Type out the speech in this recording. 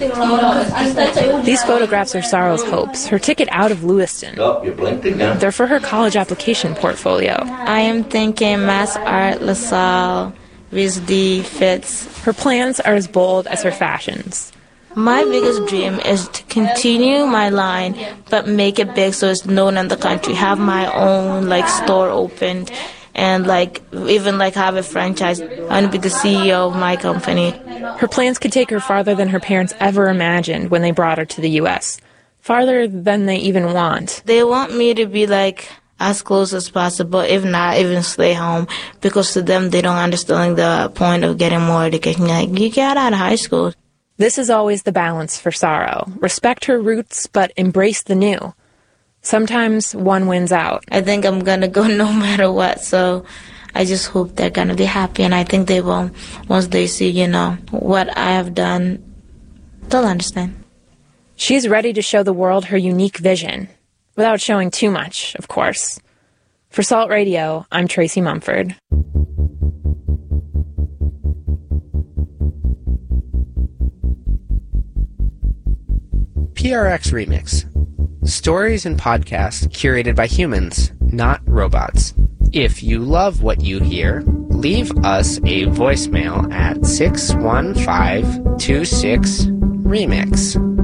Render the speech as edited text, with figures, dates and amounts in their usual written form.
These photographs are Saro's hopes, her ticket out of Lewiston. Oh, you blinked again. They're for her college application portfolio. I am thinking Mass Art, LaSalle, RISD, Fitz. Her plans are as bold as her fashions. My biggest dream is to continue my line, but make it big so it's known in the country. Have my own store opened, and even have a franchise. I want to be the CEO of my company. Her plans could take her farther than her parents ever imagined when they brought her to the U.S. Farther than they even want. They want me to be as close as possible, if not even stay home, because to them they don't understand the point of getting more education. You get out of high school. This is always the balance for Saro. Respect her roots, but embrace the new. Sometimes one wins out. I think I'm going to go no matter what, so I just hope they're going to be happy, and I think they will. Once they see, what I have done, they'll understand. She's ready to show the world her unique vision, without showing too much, of course. For Salt Radio, I'm Tracy Mumford. PRX Remix. Stories and podcasts curated by humans, not robots. If you love what you hear, leave us a voicemail at 615-26-REMIX.